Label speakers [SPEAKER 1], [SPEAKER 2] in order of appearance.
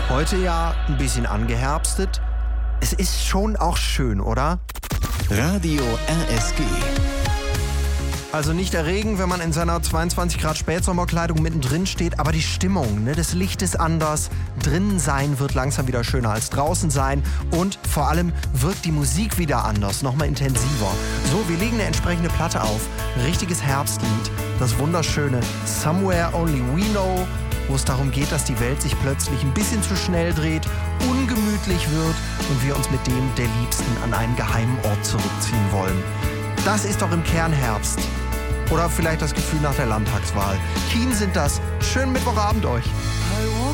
[SPEAKER 1] Heute ja ein bisschen angeherbstet. Es ist schon auch schön, oder?
[SPEAKER 2] Radio RSG.
[SPEAKER 1] Also nicht der Regen, wenn man in seiner 22 Grad Spätsommerkleidung mittendrin steht, aber die Stimmung, ne? Das Licht ist anders, drinnen sein wird langsam wieder schöner als draußen sein und vor allem wirkt die Musik wieder anders, nochmal intensiver. So, wir legen eine entsprechende Platte auf, richtiges Herbstlied, das wunderschöne Somewhere Only We Know, wo es darum geht, dass die Welt sich plötzlich ein bisschen zu schnell dreht, ungemütlich wird und wir uns mit dem der Liebsten an einen geheimen Ort zurückziehen wollen. Das ist doch im Kern Herbst. Oder vielleicht das Gefühl nach der Landtagswahl. Keen sind das. Schönen Mittwochabend euch.